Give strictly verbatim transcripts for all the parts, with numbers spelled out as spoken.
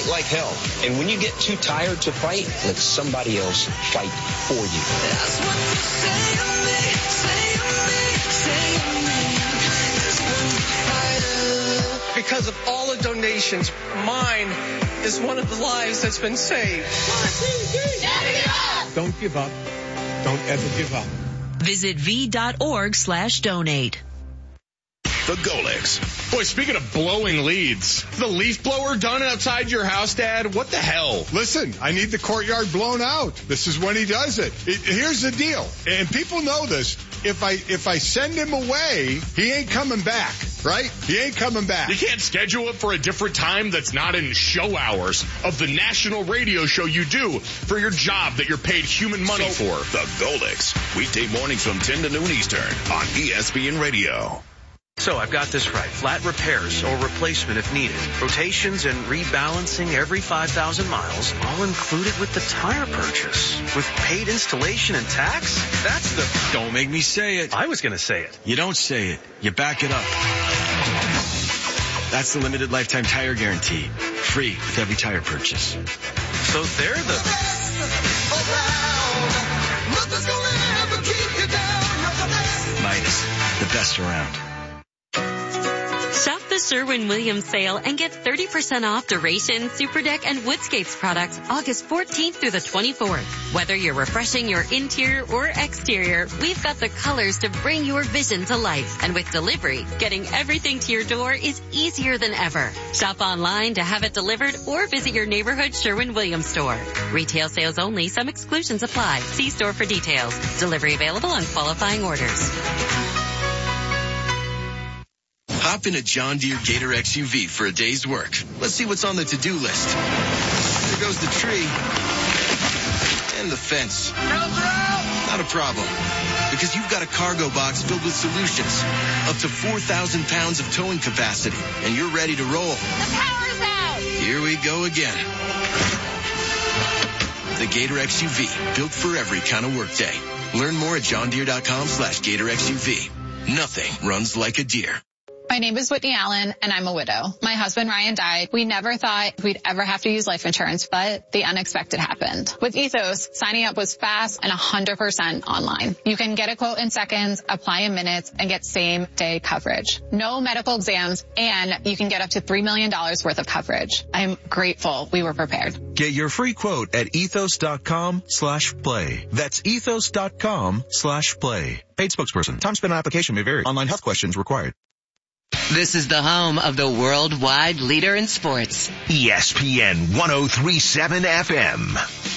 like hell. And when you get too tired to fight, let somebody else fight for you. That's what you say to me, say to me, say to me. Because of all the donations, mine is one of the lives that's been saved. Don't give up. Don't ever give up. Visit V.org slash donate. The Golex. Boy, speaking of blowing leads, the leaf blower done outside your house, Dad? What the hell? Listen, I need the courtyard blown out. This is when he does it. it. Here's the deal, and people know this. If I if I send him away, he ain't coming back, right? He ain't coming back. You can't schedule it for a different time that's not in show hours of the national radio show you do for your job that you're paid human money So, for. The Golex. Weekday mornings from ten to noon Eastern on E S P N Radio. So I've got this right. Flat repairs or replacement if needed. Rotations and rebalancing every five thousand miles, all included with the tire purchase. With paid installation and tax? That's the... Don't make me say it. I was going to say it. You don't say it. You back it up. That's the limited lifetime tire guarantee. Free with every tire purchase. So they're the... Midas, the best around. Shop the Sherwin-Williams sale and get thirty percent off Duration, Superdeck, and Woodscapes products August fourteenth through the twenty-fourth. Whether you're refreshing your interior or exterior, we've got the colors to bring your vision to life. And with delivery, getting everything to your door is easier than ever. Shop online to have it delivered or visit your neighborhood Sherwin-Williams store. Retail sales only. Some exclusions apply. See store for details. Delivery available on qualifying orders. Hop in a John Deere Gator X U V for a day's work. Let's see what's on the to-do list. There goes the tree. And the fence. Not a problem. Because you've got a cargo box filled with solutions. Up to four thousand pounds of towing capacity. And you're ready to roll. The power's out! Here we go again. The Gator X U V. Built for every kind of workday. Learn more at johndeere.com slash Gator X U V. Nothing runs like a deer. My name is Whitney Allen, and I'm a widow. My husband, Ryan, died. We never thought we'd ever have to use life insurance, but the unexpected happened. With Ethos, signing up was fast and one hundred percent online. You can get a quote in seconds, apply in minutes, and get same-day coverage. No medical exams, and you can get up to three million dollars worth of coverage. I'm grateful we were prepared. Get your free quote at ethos.com slash play. That's ethos.com slash play. Paid spokesperson. Time spent on application may vary. Online health questions required. This is the home of the worldwide leader in sports. E S P N one oh three point seven F M.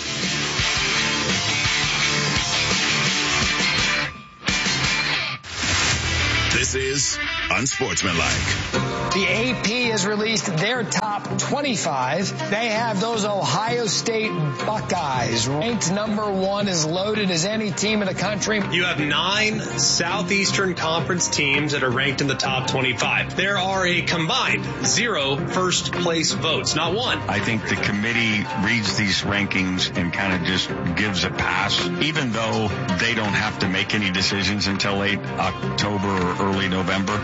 This is Unsportsmanlike. The A P has released their top twenty-five. They have those Ohio State Buckeyes ranked number one, as loaded as any team in the country. You have nine Southeastern Conference teams that are ranked in the top twenty-five. There are a combined zero first place votes, not one. I think the committee reads these rankings and kind of just gives a pass, even though they don't have to make any decisions until late October or early November.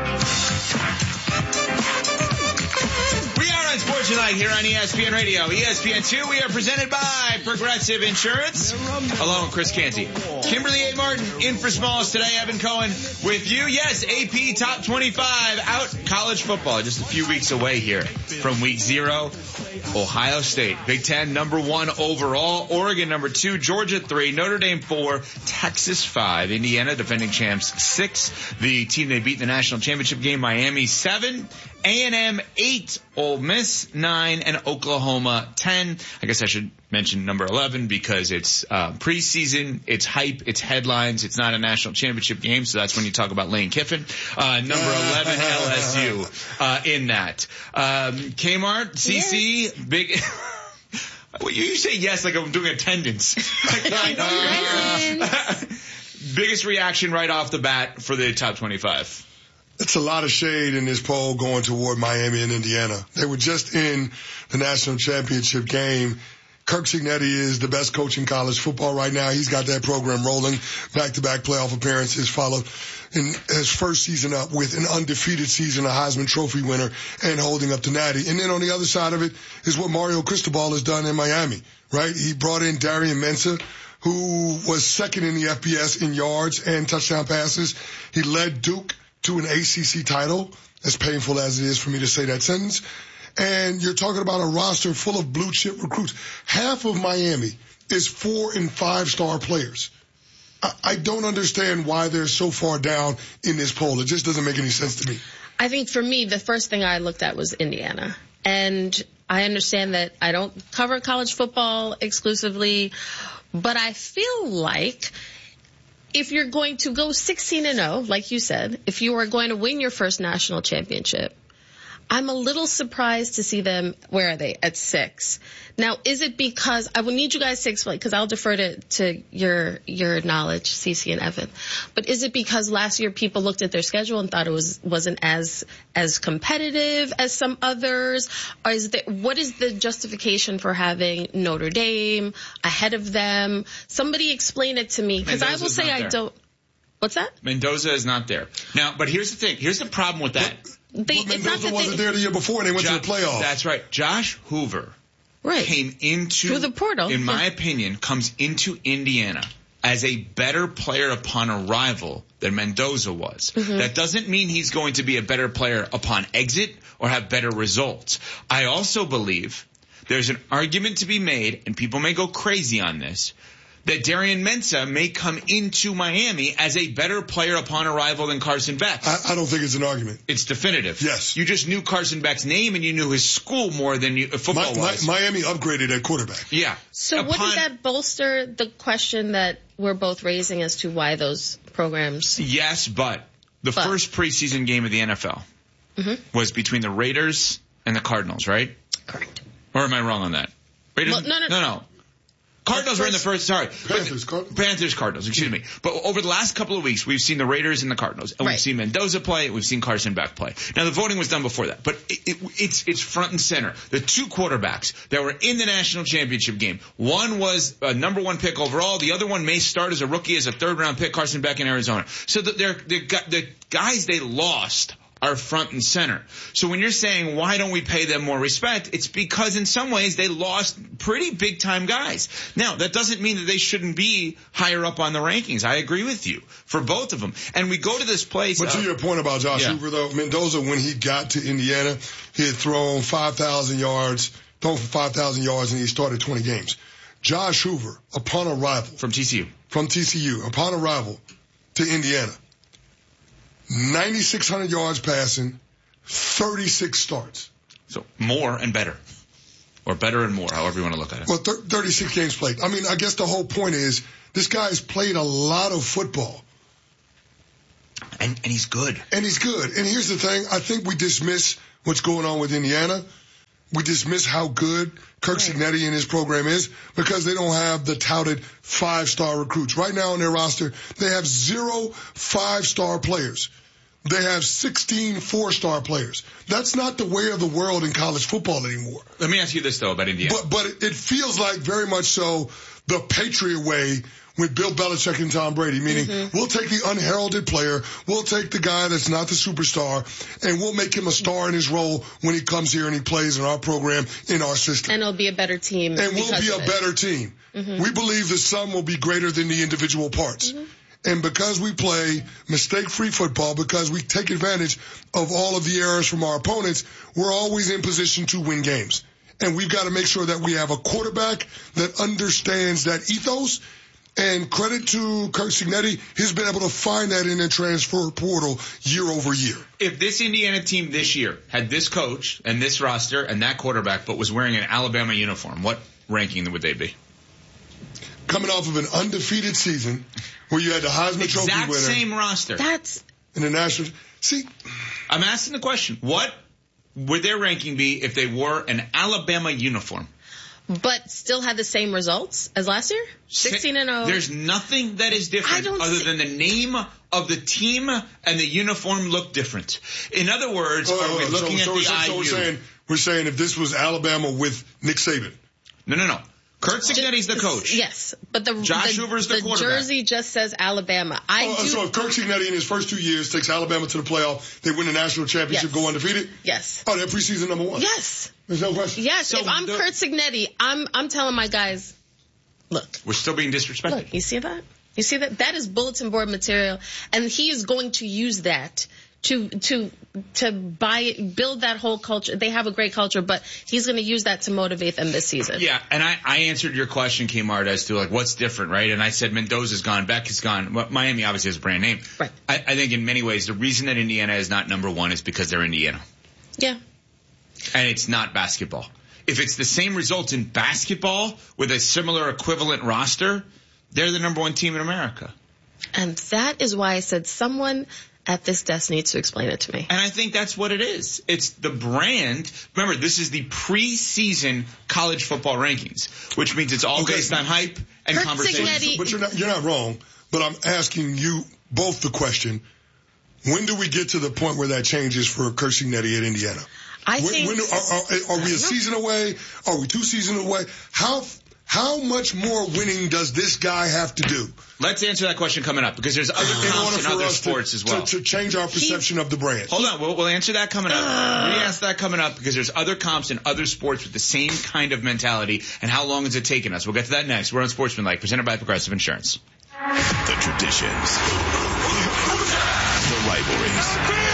We are on Sports Tonight here on E S P N Radio. E S P N two, we are presented by Progressive Insurance. Along with Chris Canty. Kimberly A. Martin in for Smalls today. Evan Cohen with you. Yes, A P Top twenty-five out. College football just a few weeks away here from week zero. Ohio State, Big Ten, number one overall. Oregon, number two. Georgia, three. Notre Dame, four. Texas, five. Indiana, defending champs, six. The team they beat in the national championship game, Miami, seven. A and M, eight. Ole Miss, nine. And Oklahoma, ten. I guess I should mention number eleven because it's uh, preseason, it's hype, it's headlines. It's not a national championship game, so that's when you talk about Lane Kiffin. Uh, number eleven, L S U uh, in that. Um, Kmart, C C, yes. Big... Well, you say yes like I'm doing attendance. Like, I know you're, uh, biggest reaction right off the bat for the top twenty-five. It's a lot of shade in this poll going toward Miami and Indiana. They were just in the national championship game. Kirk Cignetti is the best coach in college football right now. He's got that program rolling. Back-to-back playoff appearances followed in his first season up with an undefeated season, a Heisman Trophy winner, and holding up to Natty. And then on the other side of it is what Mario Cristobal has done in Miami, right? He brought in Darian Mensah, who was second in the F B S in yards and touchdown passes. He led Duke to an A C C title, as painful as it is for me to say that sentence. And you're talking about a roster full of blue chip recruits. Half of Miami is four and five star players. I, I don't understand why they're so far down in this poll. It just doesn't make any sense to me. I think for me, the first thing I looked at was Indiana. And I understand that I don't cover college football exclusively, but I feel like if you're going to go sixteen and oh, like you said, if you are going to win your first national championship, I'm a little surprised to see them, where are they, at six. Now, is it because, I will need you guys to explain, because I'll defer to, to your your knowledge, Cece and Evan. But is it because last year people looked at their schedule and thought it was, wasn't as as competitive as some others? Or is there, what is the justification for having Notre Dame ahead of them? Somebody explain it to me, because I will say I there. don't. What's that? Mendoza is not there. Now, but here's the thing. Here's the problem with that. They, but Mendoza wasn't there the year before, and they went Jo- to the playoffs. That's right. Josh Hoover right. came into, through the portal, in my yeah. opinion, comes into Indiana as a better player upon arrival than Mendoza was. Mm-hmm. That doesn't mean he's going to be a better player upon exit or have better results. I also believe there's an argument to be made, and people may go crazy on this, that Darian Mensah may come into Miami as a better player upon arrival than Carson Beck. I, I don't think it's an argument. It's definitive. Yes. You just knew Carson Beck's name and you knew his school more than you, uh, football-wise. My, my, Miami upgraded at quarterback. Yeah. So upon, wouldn't that bolster the question that we're both raising as to why those programs? Yes, but the but. first preseason game of the N F L mm-hmm. was between the Raiders and the Cardinals, right? Correct. Or am I wrong on that? Raiders? Well, no, no, no, no. Cardinals were in the first, sorry. Panthers, Cardinals. Panthers, Cardinals, excuse me. But over the last couple of weeks, we've seen the Raiders and the Cardinals. And right. we've seen Mendoza play, we've seen Carson Beck play. Now, the voting was done before that. But it, it, it's it's front and center. The two quarterbacks that were in the national championship game. One was a number one pick overall. The other one may start as a rookie as a third-round pick, Carson Beck in Arizona. So the, they're, they're, the guys they lost are front and center. So when you're saying, why don't we pay them more respect? It's because in some ways they lost pretty big time guys. Now, that doesn't mean that they shouldn't be higher up on the rankings. I agree with you for both of them. And we go to this place. But to uh, your point about Josh yeah. Hoover, though, Mendoza, when he got to Indiana, he had thrown five thousand yards, thrown for five thousand yards, and he started twenty games. Josh Hoover, upon arrival. From T C U. From T C U, upon arrival to Indiana. ninety-six hundred yards passing, thirty-six starts. So more and better. Or better and more, however you want to look at it. Well, th- thirty-six games played. I mean, I guess the whole point is this guy's played a lot of football. And, and he's good. And he's good. And here's the thing. I think we dismiss what's going on with Indiana. We dismiss how good Kirk Cignetti and his program is because they don't have the touted five-star recruits. Right now on their roster, they have zero five-star players. They have sixteen four-star players. That's not the way of the world in college football anymore. Let me ask you this, though, about Indiana. But, but it, it feels like very much so the Patriot way with Bill Belichick and Tom Brady, meaning mm-hmm. we'll take the unheralded player, we'll take the guy that's not the superstar, and we'll make him a star in his role when he comes here and he plays in our program, in our system. And it'll be a better team. And we'll be a it. better team. Mm-hmm. We believe the sum will be greater than the individual parts. Mm-hmm. And because we play mistake-free football, because we take advantage of all of the errors from our opponents, we're always in position to win games. And we've got to make sure that we have a quarterback that understands that ethos. And credit to Kirk Cignetti, he's been able to find that in the transfer portal year over year. If this Indiana team this year had this coach and this roster and that quarterback but was wearing an Alabama uniform, what ranking would they be? Coming off of an undefeated season where you had the Heisman Trophy winner. Exact same roster. That's in the national. See, I'm asking the question. What would their ranking be if they wore an Alabama uniform? But still had the same results as last year? sixteen and oh. There's nothing that is different other see- than the name of the team and the uniform look different. In other words, oh, are we looking so, at so, the so, I U? So we're saying, we're saying if this was Alabama with Nick Saban. No, no, no. Kurt Cignetti's the coach. Yes, but the Josh the, Hoover's the, the quarterback. jersey just says Alabama. I oh, do. So if Kurt Cignetti in his first two years takes Alabama to the playoff, they win the national championship, Yes. go undefeated? Yes. Oh, they're preseason number one? Yes. There's no question. Yes. So if I'm the- Kurt Cignetti, I'm I'm telling my guys, look, We're still being disrespected. look, you see that? You see that? That is bulletin board material, and he is going to use that to to to buy build that whole culture. They have a great culture, but he's going to use that to motivate them this season. Yeah, and I, I answered your question, Kmart, as to like what's different, right? And I said Mendoza's gone, Beck is gone. Well, Miami obviously has a brand name. Right. I, I think in many ways the reason that Indiana is not number one is because they're Indiana, Yeah. and it's not basketball. If it's the same result in basketball with a similar equivalent roster, they're the number one team in America. And that is why I said someone at this desk needs to explain it to me. And I think that's what it is. It's the brand. Remember, this is the preseason college football rankings, which means it's all Okay. based on hype and Kurt conversation. Cignetti- But you're not, you're not wrong. But I'm asking you both the question: when do we get to the point where that changes for Kurt Cignetti at Indiana? I when, think. when do, are, are, are we a season away? Are we two seasons away? How how much more winning does this guy have to do Let's answer that question coming up, because there's other in comps order and for other us sports to, as well. to, to change our perception of the brand? Hold on, we'll, we'll answer that coming up. We ask that coming up because there's other comps and other sports with the same kind of mentality. And how long has it taken us? We'll get to that next. We're on Sportsmanlike, presented by Progressive Insurance. The traditions. The rivalries.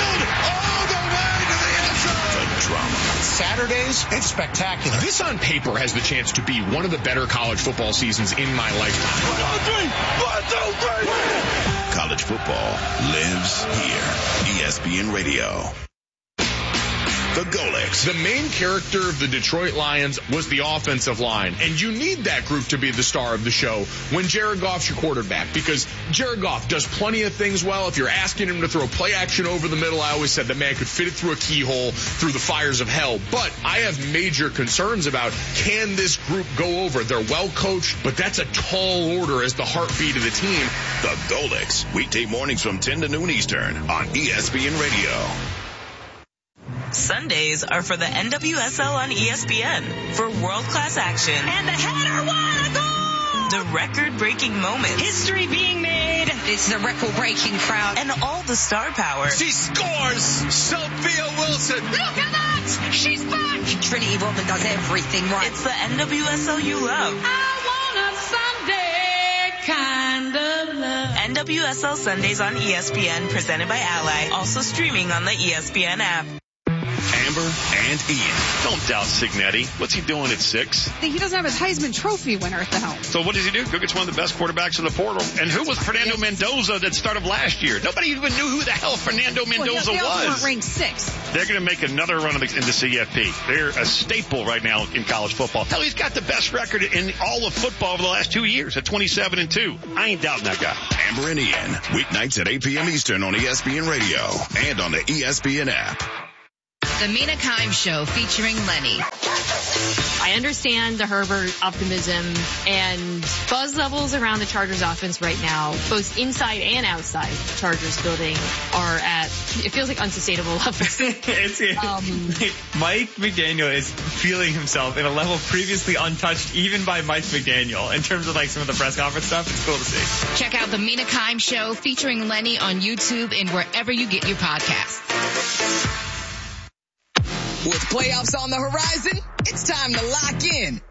The drama. Saturdays, it's spectacular. This on paper has the chance to be one of the better college football seasons in my lifetime. One, two, three. One, two, three. College football lives here. E S P N Radio. The Golics. The main character of the Detroit Lions was the offensive line, and you need that group to be the star of the show when Jared Goff's your quarterback, because Jared Goff does plenty of things well. If you're asking him to throw play action over the middle, I always said the man could fit it through a keyhole through the fires of hell. But I have major concerns about, can this group go over? They're well coached, but that's a tall order as the heartbeat of the team. The Golics. Weekday mornings from ten to noon Eastern on E S P N Radio. Sundays are for the N W S L on E S P N for world-class action. And the header won a goal! The record-breaking moments. History being made. It's the record-breaking crowd. And all the star power. She scores! Sophia Wilson! Look at that! She's back! Trinity Rodman does everything right. It's the N W S L you love. I want a Sunday kind of love. N W S L Sundays on E S P N, presented by Ally. Also streaming on the E S P N app. Amber and Ian. Don't doubt Cignetti. What's he doing at six? He doesn't have his Heisman Trophy winner at the helm. So what does he do? Go gets one of the best quarterbacks in the portal. And who was Fernando Mendoza that started last year? Nobody even knew who the hell Fernando Mendoza well, they also was. weren't ranked sixth. They're going to make another run of the, in the C F P. They're a staple right now in college football. Hell, he's got the best record in all of football over the last two years at twenty-seven and two. I ain't doubting that guy. Amber and Ian. Weeknights at eight p.m. Eastern on E S P N Radio and on the E S P N app. The Mina Kimes Show featuring Lenny. I understand the Herbert optimism and buzz levels around the Chargers offense right now, both inside and outside the Chargers building, are at, it feels like unsustainable levels. it's, um, Mike McDaniel is feeling himself in a level previously untouched even by Mike McDaniel in terms of like some of the press conference stuff. It's cool to see. Check out the Mina Kimes Show featuring Lenny on YouTube and wherever you get your podcasts. With playoffs on the horizon, it's time to lock in